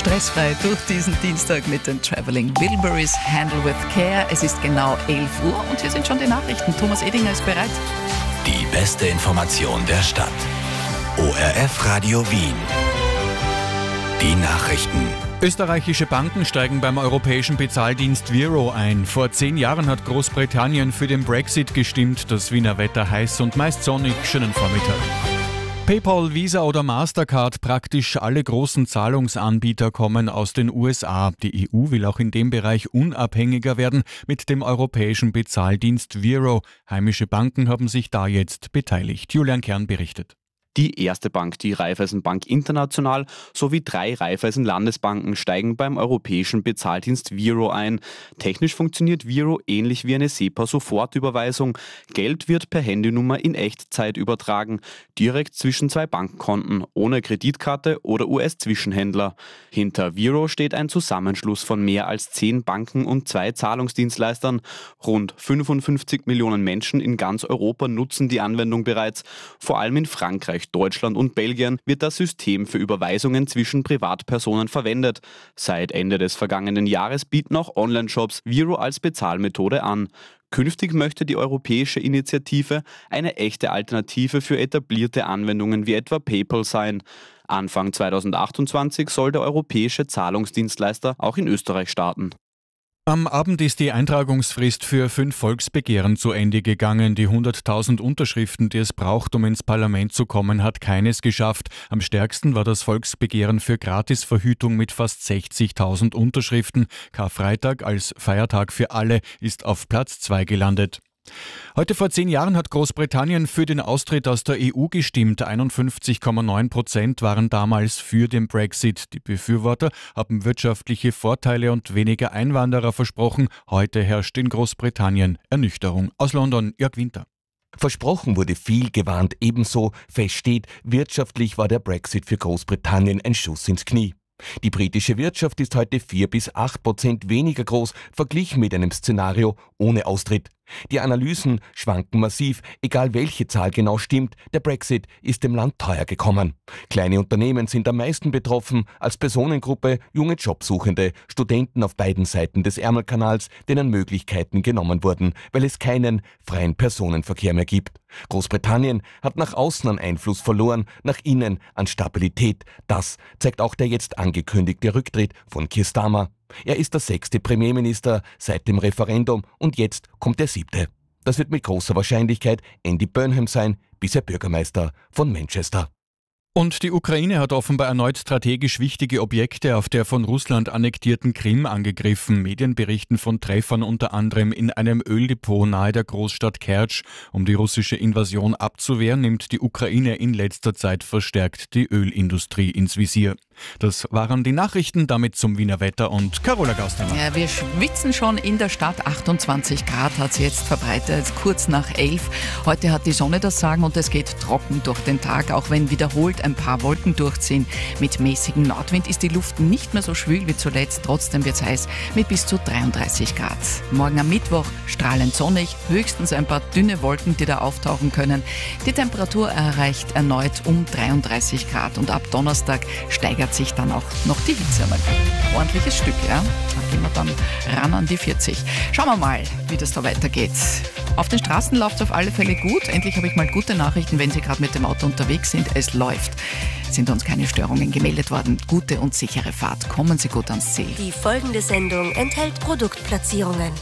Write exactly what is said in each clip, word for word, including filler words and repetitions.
stressfrei durch diesen Dienstag mit den Traveling Wilburys, Handle with Care. Es ist genau elf Uhr und hier sind schon die Nachrichten. Thomas Edinger ist bereit. Die beste Information der Stadt. O R F Radio Wien. Die Nachrichten. Österreichische Banken steigen beim europäischen Bezahldienst Vero ein. Vor zehn Jahren hat Großbritannien für den Brexit gestimmt. Das Wiener Wetter heiß und meist sonnig. Schönen Vormittag. PayPal, Visa oder Mastercard, praktisch alle großen Zahlungsanbieter kommen aus den U S A. Die E U will auch in dem Bereich unabhängiger werden mit dem europäischen Bezahldienst Vero. Heimische Banken haben sich da jetzt beteiligt. Julian Kern berichtet. Die erste Bank, die Raiffeisenbank International, sowie drei Raiffeisen-Landesbanken steigen beim europäischen Bezahldienst Vero ein. Technisch funktioniert Vero ähnlich wie eine SEPA-Sofortüberweisung. Geld wird per Handynummer in Echtzeit übertragen, direkt zwischen zwei Bankkonten, ohne Kreditkarte oder U S-Zwischenhändler. Hinter Vero steht ein Zusammenschluss von mehr als zehn Banken und zwei Zahlungsdienstleistern. Rund fünfundfünfzig Millionen Menschen in ganz Europa nutzen die Anwendung bereits, vor allem in Frankreich, Deutschland und Belgien wird das System für Überweisungen zwischen Privatpersonen verwendet. Seit Ende des vergangenen Jahres bieten auch Online-Shops Vero als Bezahlmethode an. Künftig möchte die europäische Initiative eine echte Alternative für etablierte Anwendungen wie etwa PayPal sein. Anfang zweitausendachtundzwanzig soll der europäische Zahlungsdienstleister auch in Österreich starten. Am Abend ist die Eintragungsfrist für fünf Volksbegehren zu Ende gegangen. Die hunderttausend Unterschriften, die es braucht, um ins Parlament zu kommen, hat keines geschafft. Am stärksten war das Volksbegehren für Gratisverhütung mit fast sechzigtausend Unterschriften. Karfreitag als Feiertag für alle ist auf Platz zwei gelandet. Heute vor zehn Jahren hat Großbritannien für den Austritt aus der E U gestimmt. einundfünfzig Komma neun Prozent waren damals für den Brexit. Die Befürworter haben wirtschaftliche Vorteile und weniger Einwanderer versprochen. Heute herrscht in Großbritannien Ernüchterung. Aus London, Jörg Winter. Versprochen wurde viel, gewarnt ebenso. Fest steht, wirtschaftlich war der Brexit für Großbritannien ein Schuss ins Knie. Die britische Wirtschaft ist heute vier bis acht Prozent weniger groß, verglichen mit einem Szenario ohne Austritt. Die Analysen schwanken massiv, egal welche Zahl genau stimmt, der Brexit ist dem Land teuer gekommen. Kleine Unternehmen sind am meisten betroffen, als Personengruppe junge Jobsuchende, Studenten auf beiden Seiten des Ärmelkanals, denen Möglichkeiten genommen wurden, weil es keinen freien Personenverkehr mehr gibt. Großbritannien hat nach außen an Einfluss verloren, nach innen an Stabilität. Das zeigt auch der jetzt angekündigte Rücktritt von Keir Starmer. Er ist der sechste Premierminister seit dem Referendum und jetzt kommt der siebte. Das wird mit großer Wahrscheinlichkeit Andy Burnham sein, bisher Bürgermeister von Manchester. Und die Ukraine hat offenbar erneut strategisch wichtige Objekte auf der von Russland annektierten Krim angegriffen. Medien berichten von Treffern unter anderem in einem Öldepot nahe der Großstadt Kertsch. Um die russische Invasion abzuwehren, nimmt die Ukraine in letzter Zeit verstärkt die Ölindustrie ins Visier. Das waren die Nachrichten, damit zum Wiener Wetter und Carola Gaustermann. Ja, wir schwitzen schon in der Stadt. achtundzwanzig Grad hat es jetzt verbreitet, kurz nach elf. Heute hat die Sonne das Sagen und es geht trocken durch den Tag, auch wenn wiederholt ein paar Wolken durchziehen. Mit mäßigem Nordwind ist die Luft nicht mehr so schwül wie zuletzt. Trotzdem wird es heiß mit bis zu dreiunddreißig Grad. Morgen am Mittwoch strahlend sonnig, höchstens ein paar dünne Wolken, die da auftauchen können. Die Temperatur erreicht erneut um dreiunddreißig Grad und ab Donnerstag steigert sich dann auch noch die Hitze. Ein ordentliches Stück, ja. Da gehen wir dann ran an die vierzig. Schauen wir mal, wie das da weitergeht. Auf den Straßen läuft es auf alle Fälle gut. Endlich habe ich mal gute Nachrichten, wenn Sie gerade mit dem Auto unterwegs sind. Es läuft. Sind uns keine Störungen gemeldet worden. Gute und sichere Fahrt. Kommen Sie gut ans Ziel. Die folgende Sendung enthält Produktplatzierungen.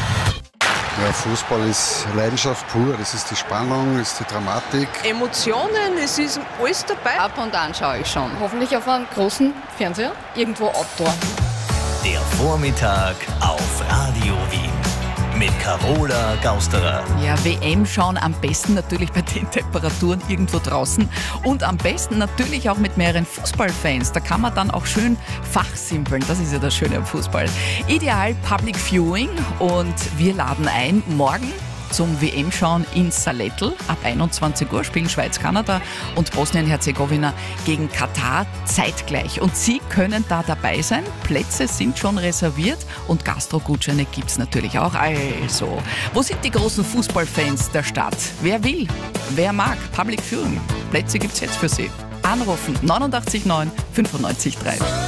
Ja, Fußball ist Leidenschaft pur. Das ist die Spannung, das ist die Dramatik. Emotionen, es ist alles dabei. Ab und an schaue ich schon. Hoffentlich auf einem großen Fernseher, irgendwo Outdoor. Der Vormittag auf Radio Wien. Mit Carola Gausterer. Ja, W M schauen am besten natürlich bei den Temperaturen irgendwo draußen und am besten natürlich auch mit mehreren Fußballfans. Da kann man dann auch schön fachsimpeln. Das ist ja das Schöne am Fußball. Ideal Public Viewing und wir laden ein morgen zum W M-Schauen in Salettl. Ab einundzwanzig Uhr spielen Schweiz, Kanada und Bosnien-Herzegowina gegen Katar zeitgleich. Und Sie können da dabei sein. Plätze sind schon reserviert und Gastro-Gutscheine gibt es natürlich auch. Also, wo sind die großen Fußballfans der Stadt? Wer will? Wer mag? Public Viewing. Plätze gibt es jetzt für Sie. Anrufen neunundachtzig neun fünfundneunzig drei.